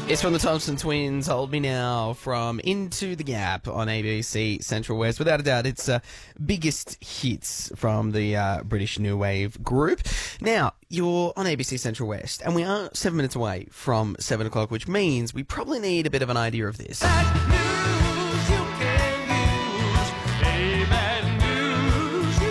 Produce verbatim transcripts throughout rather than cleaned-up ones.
It's from the Thompson Twins, Hold Me Now, from Into the Gap on A B C Central West. Without a doubt, it's uh, biggest hits from the uh, British New Wave group. Now, you're on A B C Central West, and we are seven minutes away from seven o'clock, which means we probably need a bit of an idea of this. Bad news you can use. Hey, bad news you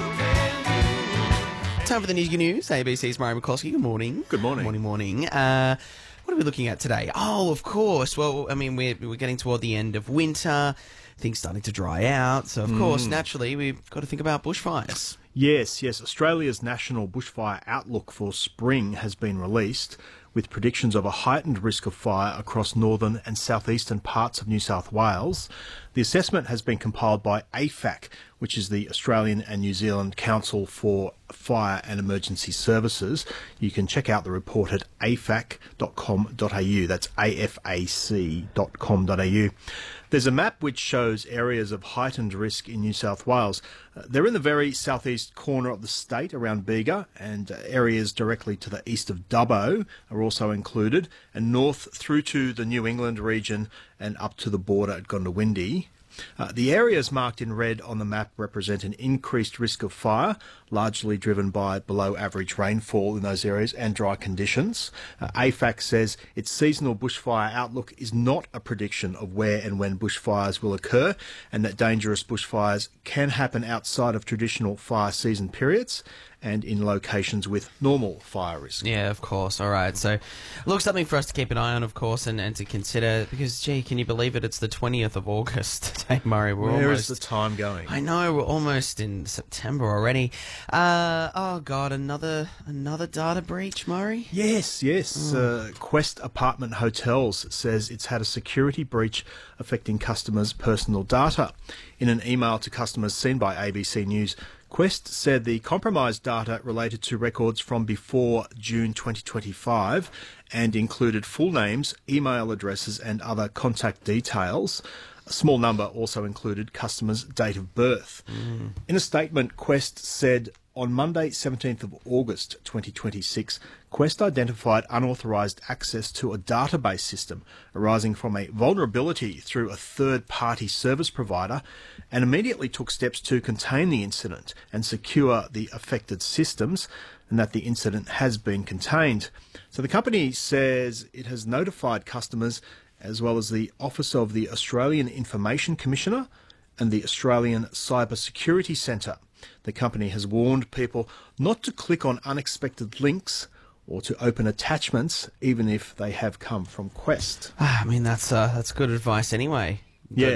can use. Time for the News News. A B C's Murray McCloskey. Good morning. Good morning. Morning, morning. Uh, what are we looking at today? Oh, of course. Well, I mean, we're, we're getting toward the end of winter. Things starting to dry out. So, of mm. course, naturally, we've got to think about bushfires. Yes, yes. Australia's National Bushfire Outlook for spring has been released, with predictions of a heightened risk of fire across northern and southeastern parts of New South Wales. The assessment has been compiled by A F A C, which is the Australian and New Zealand Council for Fire and Emergency Services. You can check out the report at a f a c dot com dot a u. That's A F A C dot com dot a u. There's a map which shows areas of heightened risk in New South Wales. Uh, they're in the very southeast corner of the state around Bega, and uh, areas directly to the east of Dubbo are also included, and north through to the New England region and up to the border at Gondawindi. Uh, the areas marked in red on the map represent an increased risk of fire, largely driven by below average rainfall in those areas and dry conditions. Uh, A F A C says its seasonal bushfire outlook is not a prediction of where and when bushfires will occur, and that dangerous bushfires can happen outside of traditional fire season periods and in locations with normal fire risk. Yeah, of course. All right. So, look, something for us to keep an eye on, of course, and, and to consider, because, gee, can you believe it? It's the twentieth of August today, Murray. We're Where almost, is the time going? I know, we're almost in September already. Uh, oh, God, another another data breach, Murray? Yes, yes. Uh, Quest Apartment Hotels says it's had a security breach affecting customers' personal data. In an email to customers seen by A B C News, Quest said the compromised data related to records from before June twenty twenty-five and included full names, email addresses and other contact details. A small number also included customers' date of birth. Mm. In a statement, Quest said on Monday, seventeenth of August twenty twenty-six, Quest identified unauthorised access to a database system arising from a vulnerability through a third-party service provider and immediately took steps to contain the incident and secure the affected systems, and that the incident has been contained. So the company says it has notified customers as well as the Office of the Australian Information Commissioner and the Australian Cyber Security Centre. The company has warned people not to click on unexpected links or to open attachments, even if they have come from Quest. Ah, I mean, that's uh, that's good advice anyway. Yeah.